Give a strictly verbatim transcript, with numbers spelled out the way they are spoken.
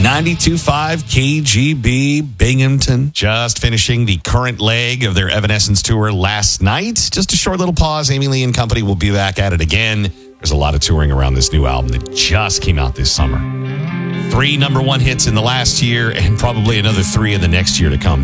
ninety-two point five K G B Binghamton. Just finishing the current leg of their Evanescence tour last night. Just a short little pause. Amy Lee and company will be back at it again. There's a lot of touring around this new album that just came out this summer. Three number one hits in the last year and probably another three in the next year to come.